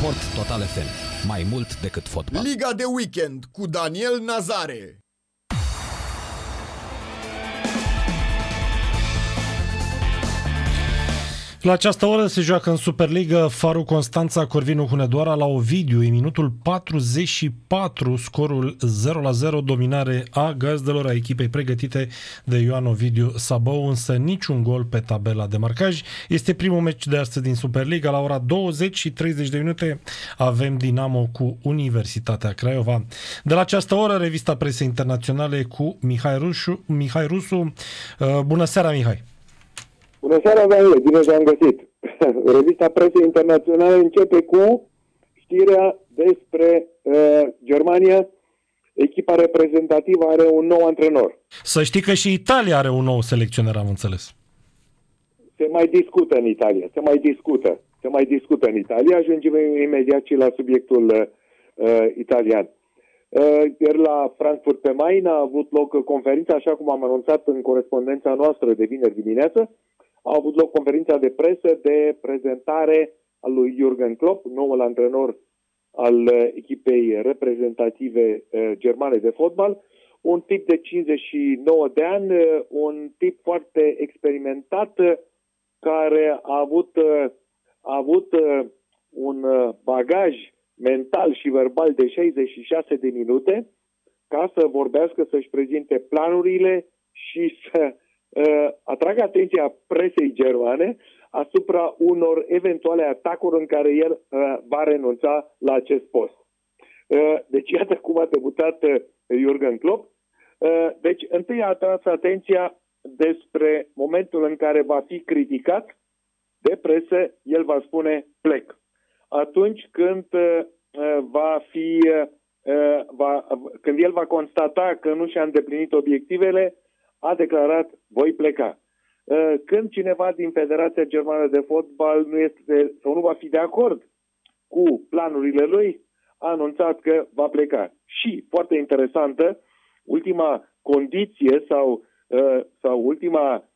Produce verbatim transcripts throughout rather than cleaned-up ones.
Sport Total F M. Mai mult decât fotbal. Liga de weekend cu Daniel Nazare. La această oră se joacă în Superliga Faru Constanța Corvinu Hunedoara la Ovidiu. În minutul patruzeci și patru, scorul zero la zero, dominare a gazdelor, a echipei pregătite de Ioan Ovidiu Sabău, însă niciun gol pe tabela de marcaj. Este primul meci de astăzi din Superliga. La ora douăzeci și treizeci de minute avem Dinamo cu Universitatea Craiova. De la această oră, revista presei internaționale cu Mihai Rusu. Mihai Rusu. Bună seara, Mihai! Bună seara, Daniel, bine v-am găsit. Revista presei internaționale începe cu știrea despre uh, Germania. Echipa reprezentativă are un nou antrenor. Să știi că și Italia are un nou selecționer, am înțeles. Se mai discută în Italia, se mai discută. Se mai discută în Italia. Ajungem imediat și la subiectul uh, italian. Uh, ieri la Frankfurt pe Main a avut loc conferința, așa cum am anunțat în corespondența noastră de vineri dimineață. A avut loc conferința de presă de prezentare a lui Jürgen Klopp, noul antrenor al echipei reprezentative uh, germane de fotbal. Un tip de cincizeci și nouă de ani, uh, un tip foarte experimentat, uh, care a avut, uh, a avut uh, un uh, bagaj mental și verbal de șaizeci și șase de minute ca să vorbească, să-și prezinte planurile și să Uh, atrag atenția presei germane asupra unor eventuale atacuri în care el uh, va renunța la acest post. Uh, deci iată cum a debutat uh, Jürgen Klopp. Uh, deci întâi a atras atenția despre momentul în care va fi criticat de presă, el va spune plec. Atunci când uh, va fi uh, va, când el va constata că nu și-a îndeplinit obiectivele, a declarat, voi pleca. Când cineva din Federația Germană de Fotbal nu este sau nu va fi de acord cu planurile lui, a anunțat că va pleca. Și, foarte interesantă, ultima condiție sau, sau ultima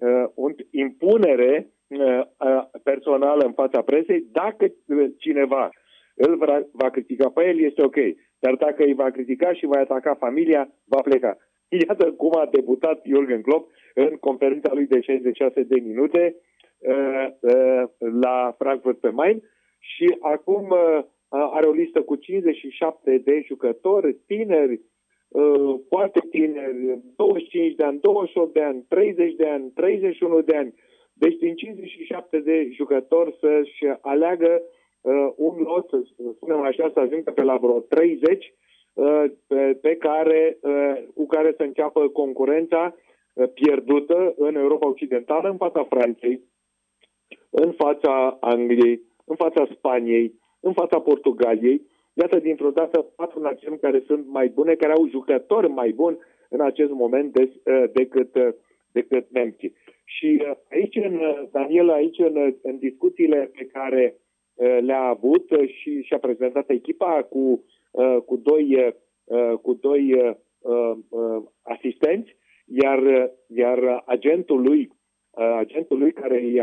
impunere personală în fața presei, dacă cineva îl va critica pe el, este ok. Dar dacă îi va critica și va ataca familia, va pleca. Iată cum a debutat Jürgen Klopp în conferința lui de șaizeci și șase de minute uh, uh, la Frankfurt pe Main și acum uh, are o listă cu cincizeci și șapte de jucători tineri, uh, foarte tineri, douăzeci și cinci de ani, douăzeci și opt de ani, treizeci de ani, treizeci și unu de ani. Deci din cincizeci și șapte de jucători să-și aleagă uh, un lot, să spunem așa, să ajungă pe la vreo treizeci Pe, pe care, cu care să înceapă concurența pierdută în Europa Occidentală, în fața Franței, în fața Angliei, în fața Spaniei, în fața Portugaliei. Iată, dintr-o dată, patru națiuni care sunt mai bune, care au jucători mai buni în acest moment de, decât, decât nemții. Și aici, în, Daniel, aici, în, în discuțiile pe care le-a avut și și-a prezentat echipa cu cu doi, cu doi uh, uh, asistenți, iar, iar agentul lui, uh, agentul lui care